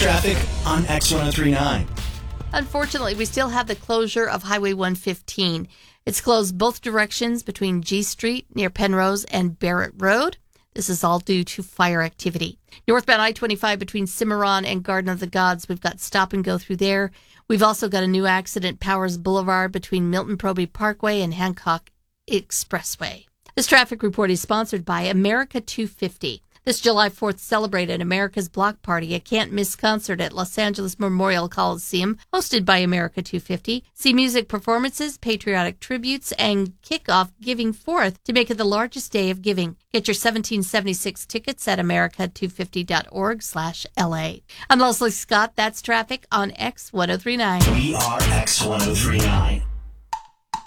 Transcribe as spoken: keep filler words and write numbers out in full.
traffic on X ten thirty-nine. Unfortunately, we still have the closure of Highway one fifteen. It's closed both directions between G Street near Penrose and Barrett Road. This is all due to fire activity. Northbound I twenty-five between Cimarron and Garden of the Gods, we've got stop and go through there. We've also got a new accident, Powers Boulevard between Milton Proby Parkway and Hancock Expressway. This traffic report is sponsored by America two fifty. This July fourth, celebrated America's Block Party, a can't-miss concert at Los Angeles Memorial Coliseum, hosted by America two fifty. See music performances, patriotic tributes, and kick-off Giving Forth to make it the largest day of giving. Get your seventeen seventy-six tickets at america two fifty dot org slash L A. I'm Leslie Scott. That's traffic on X ten thirty-nine. We are X ten thirty-nine.